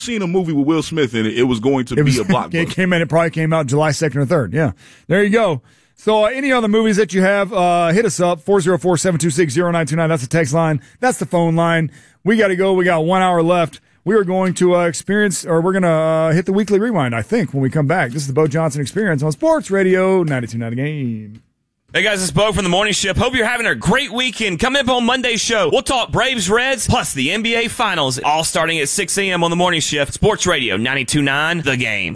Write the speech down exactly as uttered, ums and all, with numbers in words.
seen a movie with Will Smith in it, it was going to it be was, a blockbuster. It came in. It probably came out July second or third. Yeah, there you go. So uh, any other movies that you have, uh, hit us up, four oh four, seven two six, oh nine two nine. That's the text line. That's the phone line. We got to go. We got one hour left. We are going to uh, experience, or we're going to uh, hit the weekly rewind, I think, when we come back. This is the Bo Johnson Experience on Sports Radio ninety-two point nine The Game. Hey guys, it's Bo from the Morning Shift. Hope you're having a great weekend. Come up on Monday's show. We'll talk Braves, Reds, plus the N B A Finals, all starting at six a.m. on the Morning Shift. Sports Radio ninety-two point nine The Game.